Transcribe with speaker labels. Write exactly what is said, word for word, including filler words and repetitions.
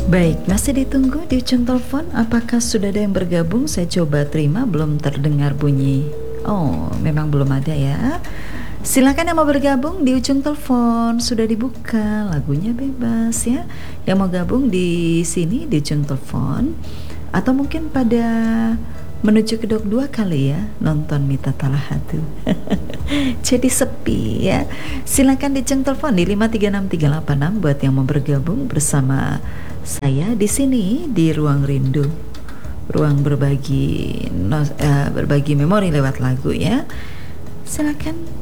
Speaker 1: Baik, masih ditunggu di ujung telepon. Apakah sudah ada yang bergabung? Saya coba terima, belum terdengar bunyi. Oh, memang belum ada ya. Silakan yang mau bergabung di ujung telepon, sudah dibuka, lagunya bebas ya. Yang mau gabung di sini di ujung telepon, atau mungkin pada menuju kedok dua kali ya nonton Mita Talahatu. Jadi sepi ya. Silakan di ujung telepon di lima tiga enam tiga delapan enam buat yang mau bergabung bersama saya di sini di Ruang Rindu. Ruang berbagi no, uh, berbagi memori lewat lagu ya. Silakan